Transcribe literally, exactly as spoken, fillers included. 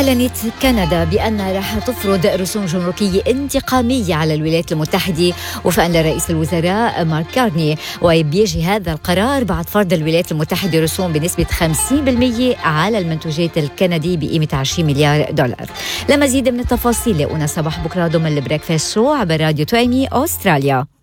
أعلنت كندا بأنها راح تفرض رسوم جمركية انتقامية على الولايات المتحدة وفقا لرئيس الوزراء مارك كارني، وبيجي هذا القرار بعد فرض الولايات المتحدة رسوم بنسبة خمسين بالمئة على المنتوجات الكندية بقيمة عشرين مليار دولار. لمزيد من التفاصيل لاقونا صباح بكرة ضمن البريكفاست شو عبر راديو تويمي أستراليا.